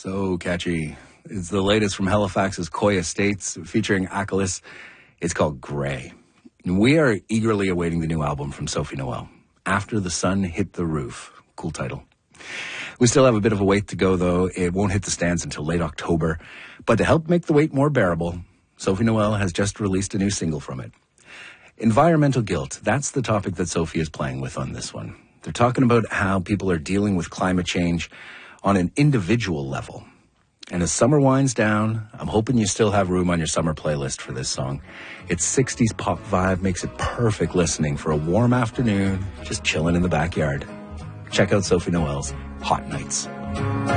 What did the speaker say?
So catchy. It's the latest from Halifax's Coy Estates featuring Acalis. It's called Grey. And we are eagerly awaiting the new album from Sophie Noel, After the Sun Hit the Roof. Cool title. We still have a bit of a wait to go, though. It won't hit the stands until late October. But to help make the wait more bearable, Sophie Noel has just released a new single from it. Environmental guilt, that's the topic that Sophie is playing with on this one. They're talking about how people are dealing with climate change on an individual level. And as summer winds down, I'm hoping you still have room on your summer playlist for this song. Its 60s pop vibe makes it perfect listening for a warm afternoon, just chilling in the backyard. Check out Sophie Noel's Hot Nights.